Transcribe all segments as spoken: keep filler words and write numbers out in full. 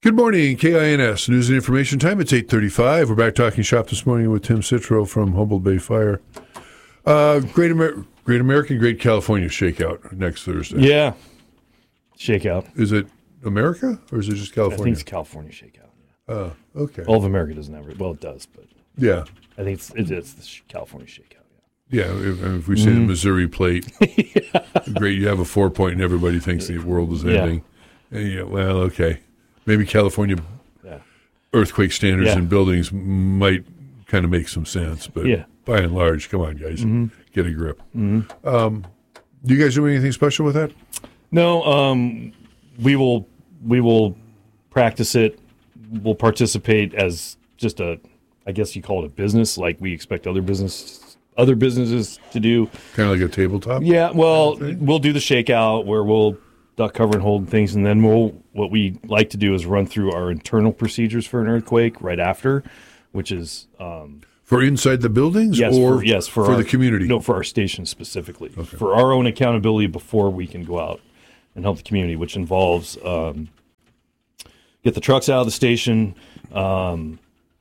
Good morning, K I N S News and Information Time. It's eight thirty-five. We're back talking shop this morning with Tim Citro from Humboldt Bay Fire. Uh, Great, Amer- Great American, Great California Shakeout next Thursday. Yeah, Shakeout. Is it America or is it just California? I think it's California Shakeout. Oh, uh, okay. All of America doesn't have it. Well, it does, but yeah, I think it's, it's the California Shakeout. Yeah, yeah if, if we say mm. the Missouri Plate, yeah. Great, you have a four point and everybody thinks the world is ending. Yeah. And, yeah, well, okay. Maybe California yeah. earthquake standards yeah. in buildings might kind of make some sense, but yeah. by and large, come on, guys, mm-hmm. get a grip. Mm-hmm. Um, do you guys do anything special with that? No, um, we will. We will practice it. We'll participate as just a, I guess you call it a business, like we expect other business, other businesses to do. Kind of like a tabletop. Yeah, well, kind of we'll do the shakeout where we'll duck, cover, and hold things, and then we'll. What we like to do is run through our internal procedures for an earthquake right after, which is um, for inside the buildings, yes, or for, yes, for, for our, the community. No, for our station specifically, okay. for our own accountability before we can go out and help the community, which involves um, get the trucks out of the station. Um,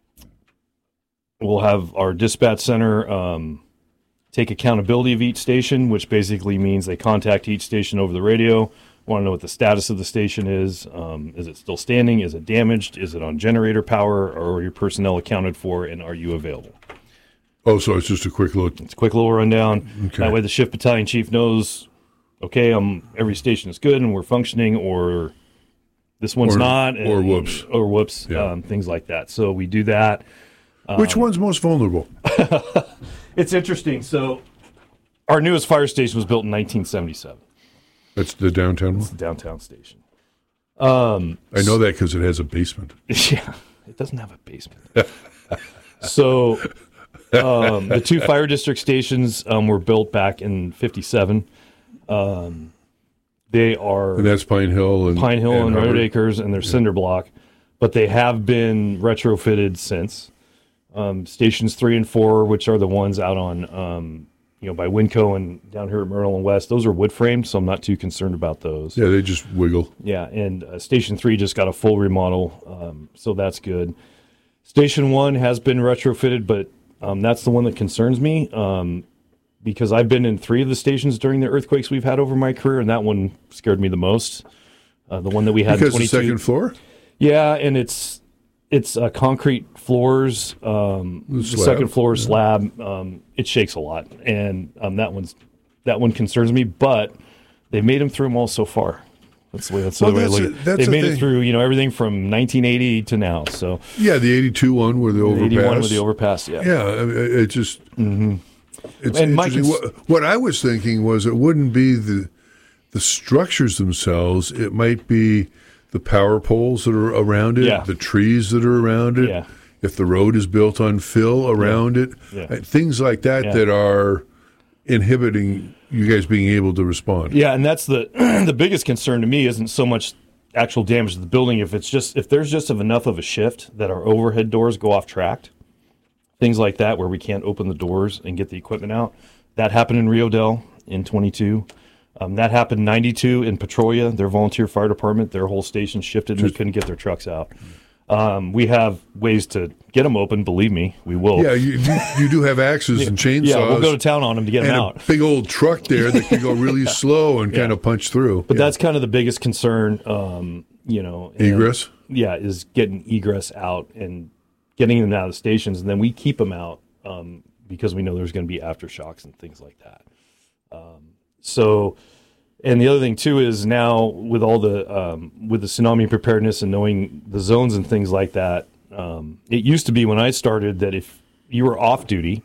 we'll have our dispatch center um, take accountability of each station, which basically means they contact each station over the radio. Want to know what the status of the station is. Um, is it still standing? Is it damaged? Is it on generator power? Or are your personnel accounted for? And are you available? Oh, so it's just a quick look. It's a quick little rundown. Okay. That way the shift battalion chief knows, okay, um, every station is good and we're functioning, or this one's or, not. And, or whoops. Or whoops, yeah. um, things like that. So we do that. Um, Which one's most vulnerable? It's interesting. So our newest fire station was built in nineteen seventy-seven. That's the downtown one? It's the downtown station. Um, I know that because it has a basement. Yeah, it doesn't have a basement. So um, the two fire district stations um, were built back in fifty-seven. Um, they are... And that's Pine Hill and Pine Hill and, and Harvard. Road Acres, and they're yeah. cinder block. But they have been retrofitted since. Um, stations three and four, which are the ones out on... Um, you know, by Winco and down here at Merle and West, those are wood framed, so I'm not too concerned about those. Yeah, they just wiggle. Yeah, and uh, Station three just got a full remodel, um, so that's good. Station one has been retrofitted, but um, that's the one that concerns me um, because I've been in three of the stations during the earthquakes we've had over my career, and that one scared me the most. Uh, the one that we had because in twenty-two. The second floor? Yeah, and it's it's uh, concrete floors, um, the, the second floor yeah. slab. Um, it shakes a lot, and um, that one's that one concerns me. But they made them through them all so far. That's the way. That's well, the way I look at it. They made thing. it through, you know, everything from nineteen eighty to now. So yeah, the eighty-two one with the overpass. eighty-one with the overpass. Yeah, yeah. It just mm-hmm. it's and interesting. Cons- what, what I was thinking was it wouldn't be the the structures themselves. It might be the power poles that are around it, yeah. the trees that are around it. Yeah. If the road is built on fill around yeah. it, yeah. uh, things like that yeah. that are inhibiting you guys being able to respond. Yeah, and that's the the biggest concern to me isn't so much actual damage to the building. If it's just if there's just enough of a shift that our overhead doors go off track, things like that where we can't open the doors and get the equipment out. That happened in Rio Del in twenty-two. Um, that happened in ninety-two in Petrolia. Their volunteer fire department, their whole station shifted and they couldn't get their trucks out. Um, we have ways to get them open. Believe me, we will. Yeah, you, you, you do have axes and chainsaws. Yeah, we'll go to town on them to get and them out. A big old truck there that can go really slow and yeah. kind of punch through. But yeah. that's kind of the biggest concern. Um, you know, and, egress. Yeah, is getting egress out and getting them out of the stations, and then we keep them out um, because we know there's going to be aftershocks and things like that. Um, so. And the other thing too is now with all the um, with the tsunami preparedness and knowing the zones and things like that, um, it used to be when I started that if you were off duty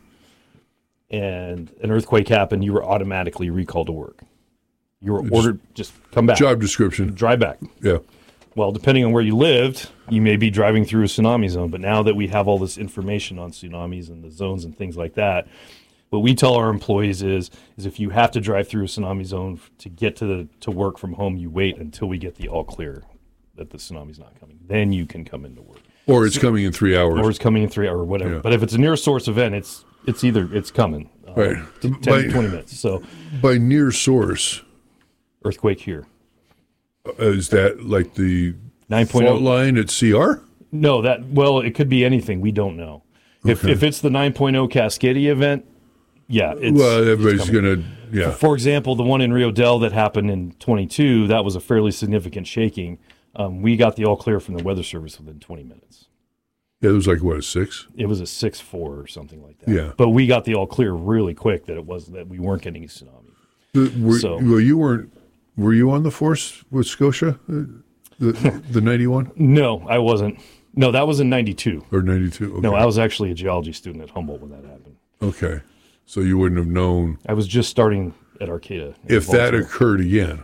and an earthquake happened, you were automatically recalled to work. You were ordered just come back. Job description. Drive back. Yeah. Well, depending on where you lived, you may be driving through a tsunami zone. But now that we have all this information on tsunamis and the zones and things like that. What we tell our employees is, is if you have to drive through a tsunami zone to get to the to work from home, you wait until we get the all clear that the tsunami's not coming. Then you can come into work. Or it's so, coming in three hours. Or it's coming in three hours or whatever. Yeah. But if it's a near source event, it's it's either it's coming. Um, right. ten by, to twenty minutes. So by near source, earthquake here. Uh, is that like the nine point Fault oh line at C R? No, that well, it could be anything. We don't know. If Okay. if it's the nine point oh Cascadia event, yeah, it's, Well, everybody's it's going to, yeah. For example, the one in Rio Del that happened in twenty-two, that was a fairly significant shaking. Um, we got the all clear from the Weather Service within twenty minutes. Yeah, it was like, what, a six? It was a six four or something like that. Yeah. But we got the all clear really quick that it was that we weren't getting a tsunami. The, were, So- well, you weren't, were you on the force with Scotia, uh, the, the ninety-one No, I wasn't. No, that was in ninety-two. or ninety-two? Okay. No, I was actually a geology student at Humboldt when that happened. Okay. So you wouldn't have known I was just starting at Arcata. in if that Baltimore. occurred again.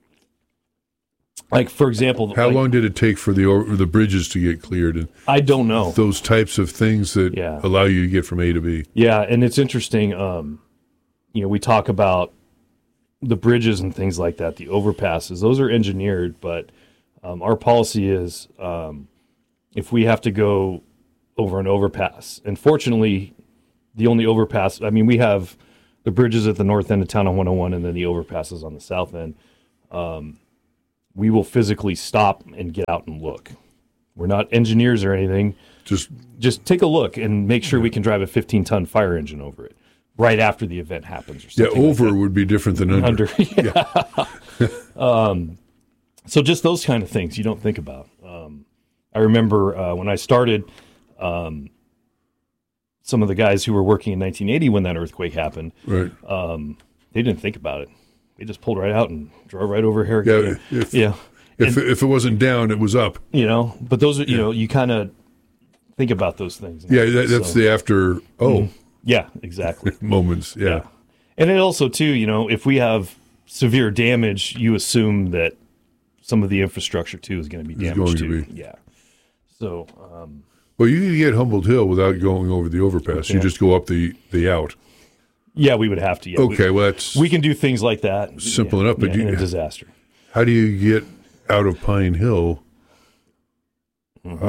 Like, for example, How like, long did it take for the or the bridges to get cleared and I don't know. those types of things that Yeah. allow you to get from A to B? Yeah, and it's interesting. Um, you know, we talk about the bridges and things like that, the overpasses. Those are engineered, but um, our policy is um, if we have to go over an overpass, and fortunately, the only overpass. I mean, we have the bridges at the north end of town on one oh one, and then the overpasses on the south end. Um, we will physically stop and get out and look. We're not engineers or anything. Just Just take a look and make sure we can drive a fifteen ton fire engine over it right after the event happens. Or yeah, something over like would be different than under. that. Under, yeah. um, so just those kind of things you don't think about. Um, I remember uh, when I started, um, some of the guys who were working in nineteen eighty when that earthquake happened, Right. um, they didn't think about it. They just pulled right out and drove right over here. Yeah, if- yeah. If if it wasn't down, it was up. You know, but those are, you know, you kind of think about those things. Yeah, that, that's So- the after oh Yeah, exactly. moments. Yeah. Yeah. And it also, too, you know, if we have severe damage, you assume that some of the infrastructure, too, is going to be Is damaged, going to too. be. Yeah. So, um, Well, you can get Humboldt Hill without going over the overpass. You Okay. just go up the the out. yeah, we would have to. Yeah, we- Okay, well that's We, can do things like that. Simple yeah, enough, but yeah, you- in a disaster. how do you get out of Pine Hill? Mm-hmm.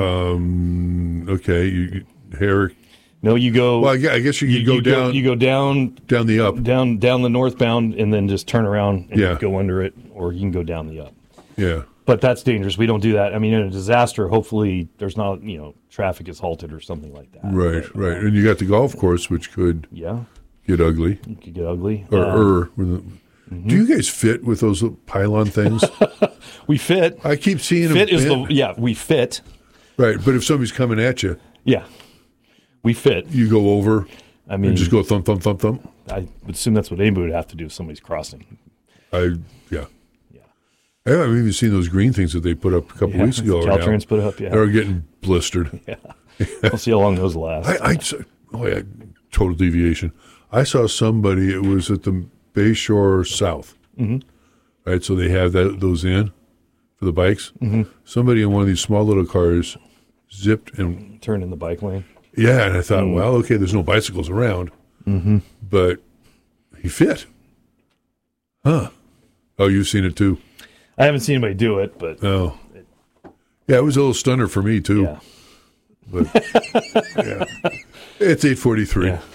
Um. Okay, you Herrick. No, you go. Well, I gue- I guess you could you, go you down you go down, down the up. down, down the northbound, and then just turn around and Yeah. go under it, or you can go down the up. Yeah. But that's dangerous. We don't do that. I mean, in a disaster, hopefully there's not, you know, traffic is halted or something like that. Right. But, Right. uh, And you got the golf course, which could yeah, get ugly. it could get ugly. Or, Uh, or with the- do you guys fit with those little pylon things? we fit. I keep seeing them. Fit is bent. the yeah. We fit. Right, but if somebody's coming at you, Yeah, we fit. you go over I mean, and just go thump, thump, thump, thump. I would assume that's what anybody would have to do if somebody's crossing. I yeah. Yeah, Hey, I've even seen those green things that they put up a couple yeah. weeks ago. right now. Caltrans put up. Yeah, They're getting blistered. yeah. We'll see how long those last. I, I oh yeah, total deviation. I saw somebody. It was at the Bayshore South. Mm-hmm. Right, so they have that those in for the bikes. Mm-hmm. Somebody in one of these small little cars zipped and Turn in the bike lane. yeah, and I thought, Mm. well, okay, there's no bicycles around, Mm-hmm. but he fit. Huh? Oh, you've seen it too. I haven't seen anybody do it, but Oh, yeah, it was a little stunner for me too. yeah, But yeah, it's eight forty-three. yeah.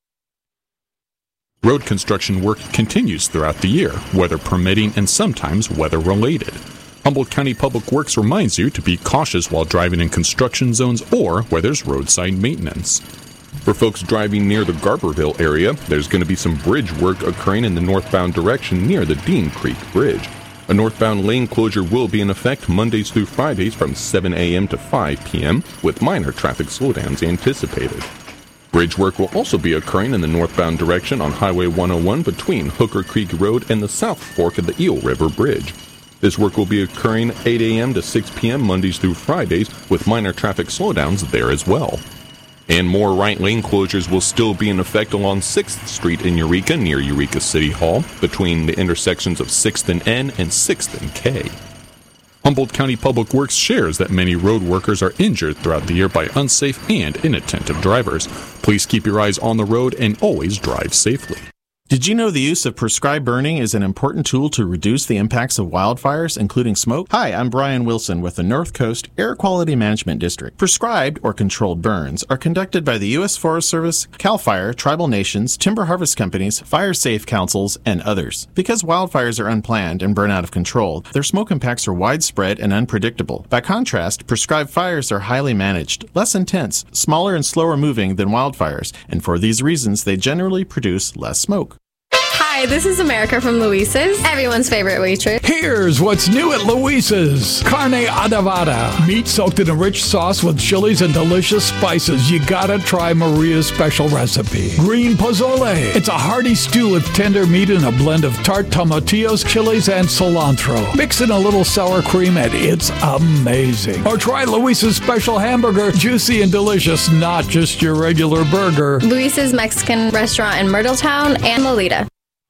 Road construction work continues throughout the year, weather permitting and sometimes weather related. Humboldt County Public Works reminds you to be cautious while driving in construction zones or where there's roadside maintenance. For folks driving near the Garberville area, there's going to be some bridge work occurring in the northbound direction near the Dean Creek Bridge. A northbound lane closure will be in effect Mondays through Fridays from seven a.m. to five p.m., with minor traffic slowdowns anticipated. Bridge work will also be occurring in the northbound direction on Highway one oh one between Hooker Creek Road and the South Fork of the Eel River Bridge. This work will be occurring eight a.m. to six p.m. Mondays through Fridays, with minor traffic slowdowns there as well. And more right lane closures will still be in effect along sixth Street in Eureka near Eureka City Hall between the intersections of sixth and N and sixth and K. Humboldt County Public Works shares that many road workers are injured throughout the year by unsafe and inattentive drivers. Please keep your eyes on the road and always drive safely. Did you know the use of prescribed burning is an important tool to reduce the impacts of wildfires, including smoke? Hi, I'm Brian Wilson with the North Coast Air Quality Management District. Prescribed or controlled burns are conducted by the U S Forest Service, CAL FIRE, tribal nations, timber harvest companies, fire safe councils, and others. Because wildfires are unplanned and burn out of control, their smoke impacts are widespread and unpredictable. By contrast, prescribed fires are highly managed, less intense, smaller and slower moving than wildfires, and for these reasons they generally produce less smoke. Hi, this is America from Luisa's, everyone's favorite waitress. Here's what's new at Luisa's. Carne adobada. Meat soaked in a rich sauce with chilies and delicious spices. You gotta try Maria's special recipe. Green pozole. It's a hearty stew with tender meat and a blend of tart tomatillos, chilies, and cilantro. Mix in a little sour cream and it's amazing. Or try Luisa's special hamburger. Juicy and delicious, not just your regular burger. Luisa's Mexican restaurant in Myrtletown and Lolita.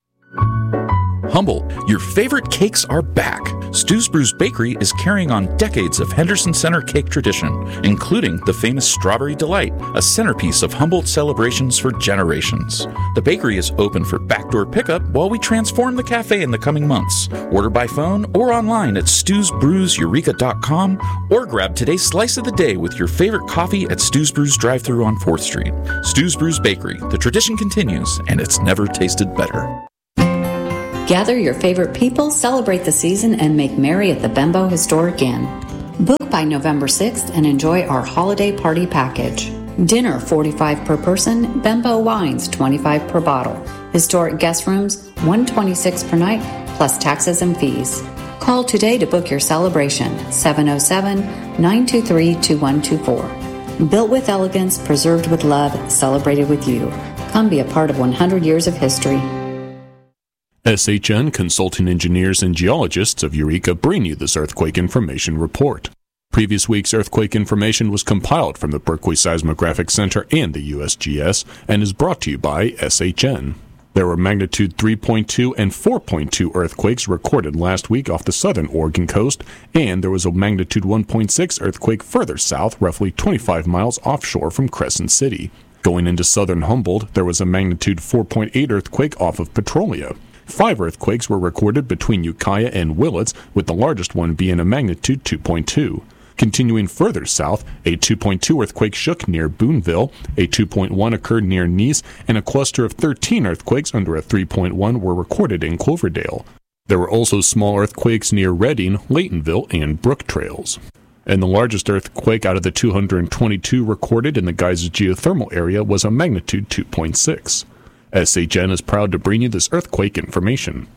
Humble, your favorite cakes are back. Stu's Brews Bakery is carrying on decades of Henderson Center cake tradition, including the famous Strawberry Delight, a centerpiece of Humboldt celebrations for generations. The bakery is open for backdoor pickup while we transform the cafe in the coming months. Order by phone or online at stews brews eureka dot com or grab today's slice of the day with your favorite coffee at Stu's Brews drive-thru on fourth street. Stu's Brews Bakery, the tradition continues and it's never tasted better. Gather your favorite people, celebrate the season, and make merry at the Bembo Historic Inn. Book by November sixth and enjoy our holiday party package. Dinner forty-five dollars per person, Bembo wines twenty-five dollars per bottle. Historic guest rooms one hundred twenty-six dollars per night, plus taxes and fees. Call today to book your celebration, seven oh seven, nine two three, two one two four. Built with elegance, preserved with love, celebrated with you. Come be a part of one hundred years of history. S H N consulting engineers and geologists of Eureka bring you this earthquake information report. Previous week's earthquake information was compiled from the Berkeley Seismographic Center and the U S G S and is brought to you by S H N. There were magnitude three point two and four point two earthquakes recorded last week off the southern Oregon coast, and there was a magnitude one point six earthquake further south, roughly twenty-five miles offshore from Crescent City. Going into southern Humboldt, there was a magnitude four point eight earthquake off of Petrolia. Five earthquakes were recorded between Ukiah and Willits, with the largest one being a magnitude two point two. Continuing further south, a two point two earthquake shook near Boonville, a two point one occurred near Nice, and a cluster of thirteen earthquakes under a three point one were recorded in Cloverdale. There were also small earthquakes near Redding, Laytonville, and Brook Trails. And the largest earthquake out of the two hundred twenty-two recorded in the Geysers geothermal area was a magnitude two point six. S H N is proud to bring you this earthquake information.